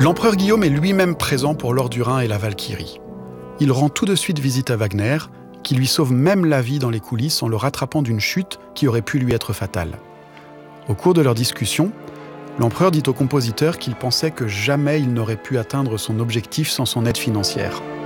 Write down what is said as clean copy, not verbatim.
L'empereur Guillaume est lui-même présent pour l'Or du Rhin et la Valkyrie. Il rend tout de suite visite à Wagner, qui lui sauve même la vie dans les coulisses en le rattrapant d'une chute qui aurait pu lui être fatale. Au cours de leur discussion, l'empereur dit au compositeur qu'il pensait que jamais il n'aurait pu atteindre son objectif sans son aide financière.